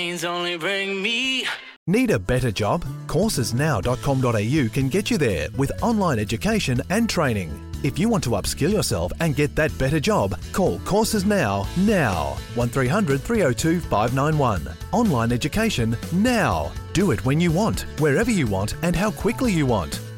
only bring me. Need a better job? Coursesnow.com.au can get you there with online education and training. If you want to upskill yourself and get that better job, call Courses Now. 1300 302 591. Online education now. Do it when you want, wherever you want and how quickly you want.